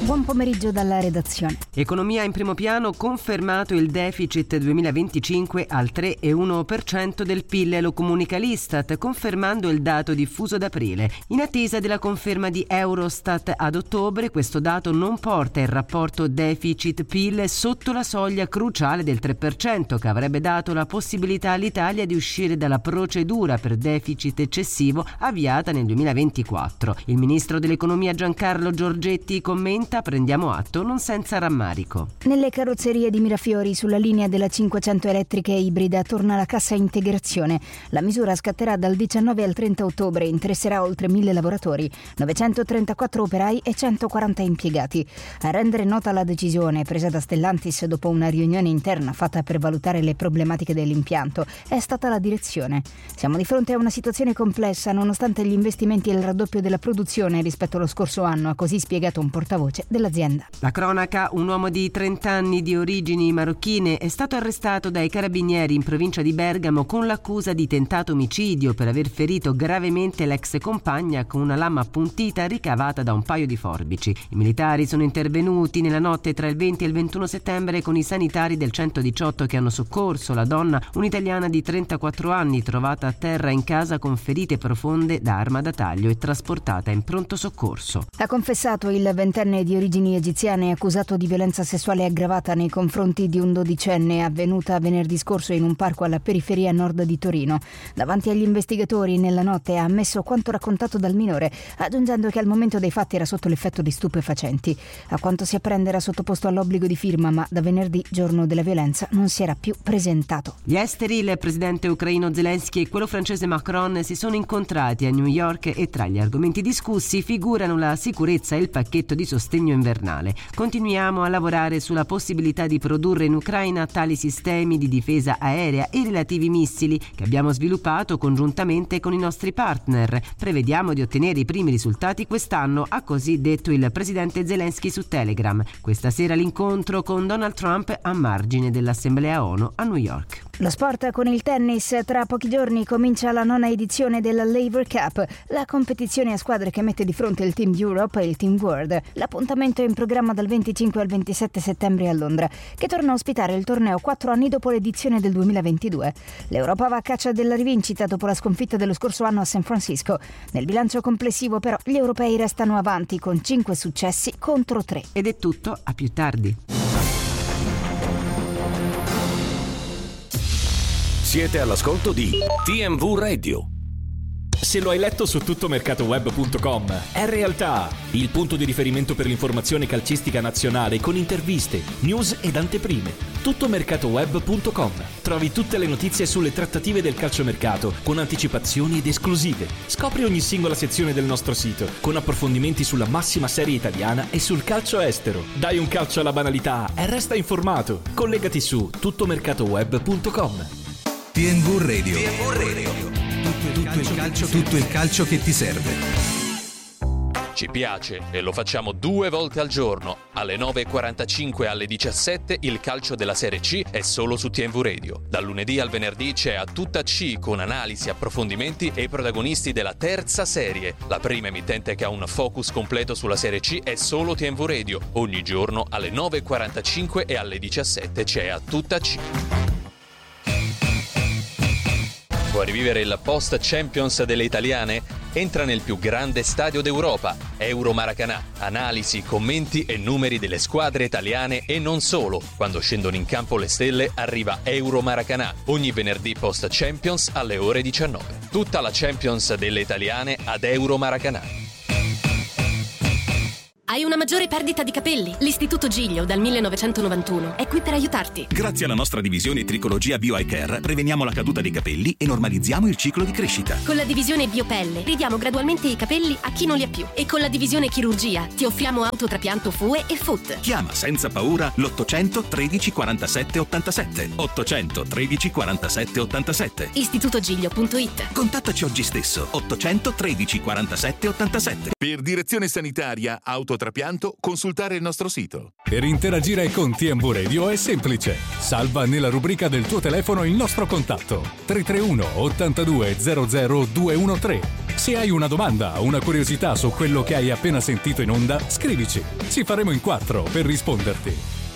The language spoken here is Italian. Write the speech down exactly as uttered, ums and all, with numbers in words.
Buon pomeriggio dalla redazione. Economia in primo piano, confermato il deficit duemilaventicinque al tre virgola uno per cento del P I L, lo comunica l'Istat, confermando il dato diffuso ad aprile. In attesa della conferma di Eurostat ad ottobre, questo dato non porta il rapporto deficit-P I L sotto la soglia cruciale del tre per cento, che avrebbe dato la possibilità all'Italia di uscire dalla procedura per deficit eccessivo avviata nel duemilaventiquattro. Il ministro dell'economia Giancarlo Giorgetti commenta: prendiamo atto, non senza rammarico. Nelle carrozzerie di Mirafiori, sulla linea della cinquecento elettrica e ibrida, torna la cassa integrazione. La misura scatterà dal diciannove al trenta ottobre e interesserà oltre mille lavoratori, novecentotrentaquattro operai e centoquaranta impiegati. A rendere nota la decisione, presa da Stellantis dopo una riunione interna fatta per valutare le problematiche dell'impianto, è stata la direzione. Siamo di fronte a una situazione complessa nonostante gli investimenti e il raddoppio della produzione rispetto allo scorso anno, ha così spiegato un portavoce dell'azienda. La cronaca: un uomo di trenta anni di origini marocchine è stato arrestato dai carabinieri in provincia di Bergamo con l'accusa di tentato omicidio per aver ferito gravemente l'ex compagna con una lama appuntita ricavata da un paio di forbici. I militari sono intervenuti nella notte tra il venti e il ventuno settembre con i sanitari del centodiciotto che hanno soccorso la donna, un'italiana di trentaquattro anni, trovata a terra in casa con ferite profonde da arma da taglio e trasportata in pronto soccorso. Ha confessato il ventenne di origini egiziane accusato di violenza sessuale aggravata nei confronti di un dodicenne avvenuta venerdì scorso in un parco alla periferia nord di Torino. Davanti agli investigatori nella notte ha ammesso quanto raccontato dal minore, aggiungendo che al momento dei fatti era sotto l'effetto di stupefacenti. A quanto si apprende era sottoposto all'obbligo di firma, ma da venerdì, giorno della violenza, non si era più presentato. Gli esteri, il presidente ucraino Zelensky e quello francese Macron si sono incontrati a New York e tra gli argomenti discussi figurano la sicurezza e il pacchetto di sostegno invernale. Continuiamo a lavorare sulla possibilità di produrre in Ucraina tali sistemi di difesa aerea e relativi missili che abbiamo sviluppato congiuntamente con i nostri partner. Prevediamo di ottenere i primi risultati quest'anno, ha così detto il presidente Zelensky su Telegram. Questa sera l'incontro con Donald Trump a margine dell'Assemblea ONU a New York. Lo sport con il tennis. Tra pochi giorni comincia la nona edizione della Laver Cup, la competizione a squadre che mette di fronte il Team Europe e il Team World. L'appuntamento è in programma dal venticinque al ventisette settembre a Londra, che torna a ospitare il torneo quattro anni dopo l'edizione del duemilaventidue. L'Europa va a caccia della rivincita dopo la sconfitta dello scorso anno a San Francisco. Nel bilancio complessivo però gli europei restano avanti con cinque successi contro tre. Ed è tutto, a più tardi. Siete all'ascolto di T M V Radio. Se lo hai letto su tuttomercatoweb punto com, è realtà. Il punto di riferimento per l'informazione calcistica nazionale con interviste, news ed anteprime. tuttomercatoweb punto com. Trovi tutte le notizie sulle trattative del calciomercato con anticipazioni ed esclusive. Scopri ogni singola sezione del nostro sito con approfondimenti sulla massima serie italiana e sul calcio estero. Dai un calcio alla banalità e resta informato. Collegati su tuttomercatoweb punto com. T M V Radio. T M V Radio. Tutto il calcio, calcio, tutto il calcio che ti serve. Ci piace e lo facciamo due volte al giorno. Alle nove e quarantacinque e alle diciassette il calcio della Serie C è solo su T M V Radio. Dal lunedì al venerdì c'è A Tutta C con analisi, approfondimenti e i protagonisti della terza serie. La prima emittente che ha un focus completo sulla Serie C è solo T M V Radio. Ogni giorno alle nove e quarantacinque e alle diciassette c'è A Tutta C. Vuoi rivivere il post Champions delle italiane? Entra nel più grande stadio d'Europa, Euro Maracanã. Analisi, commenti e numeri delle squadre italiane e non solo. Quando scendono in campo le stelle arriva Euro Maracanã, ogni venerdì post Champions alle ore diciannove. Tutta la Champions delle italiane ad Euro Maracanã. Hai una maggiore perdita di capelli? L'Istituto Giglio dal millenovecentonovantuno è qui per aiutarti. Grazie alla nostra divisione Tricologia Bio Eye Care preveniamo la caduta dei capelli e normalizziamo il ciclo di crescita. Con la divisione Biopelle ridiamo gradualmente i capelli a chi non li ha più. E con la divisione Chirurgia ti offriamo autotrapianto F U E e F U T. Chiama senza paura l'ottocento tredici quarantasette ottantasette. ottocento tredici quarantasette ottantasette. istitutogiglio punto it. Contattaci oggi stesso. ottocento tredici quarantasette ottantasette. Per direzione sanitaria, autotrapianto trapianto, consultare il nostro sito. Per interagire con T M V Radio è semplice. Salva nella rubrica del tuo telefono il nostro contatto tre tre uno ottantadue zero zero due uno tre. Se hai una domanda o una curiosità su quello che hai appena sentito in onda, scrivici. Ci faremo in quattro per risponderti.